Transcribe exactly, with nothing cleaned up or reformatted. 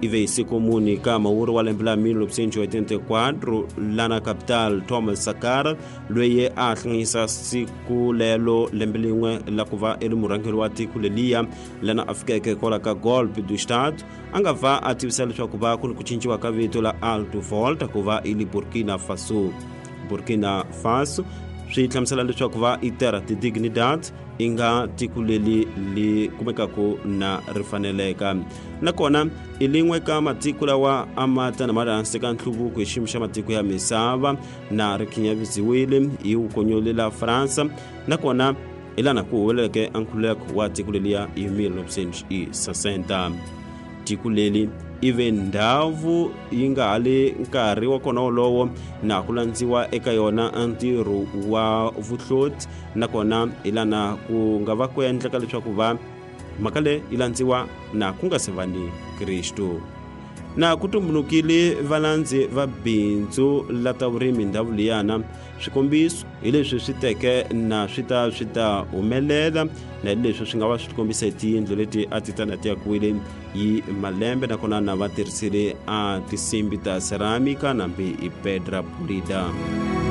ive siku muni kama uru wa lembe la mille neuf cent quatre-vingt-quatorze lana capital Thomas Sankara lweye a hlangisa siku lelo lembe lingwe la kuva eli murangeli wa tiko lelia lana afika kola ka golpe du Estado anga va ativisa leswaku va ku kucinciwa ka vito la Alto Volta kuva ili Burkina Faso. Burkina Faso swi hlamusela leswaku va itera ti dignidad inga tiko leli li kumekako na rifaneleka nakona ilingwe ka matiko lawa amata na maransi ka nhluvuko hi xiyimo xa matiko ya misava na rikhinyavisiwile hi ukonyole la Fransa nakona ilana ku huweleke ankhuleko wa tiko leliya hi mille neuf cent sessenta. Tiko leli ive ndavu yinga hali nkarhi wa kona wolowo na kulandziwa eka yona ntirho wa vuhloti nakona ilana ku nga va ku endleka leswaku va makale ilandziwa na ku nga se vani Kristo na kutumbulukile valandzi va bindzu la ta vurimi ndavu liyana swikombiso hi leswi swi teke na swi ta swi ta humelela na leswi swi nga va swi kombisa hi tiyindlu leti a ti tana ti yakiwile hi malembe nakona na va tirhisile a tisimbi ta ceramica nambe i pedra pulida.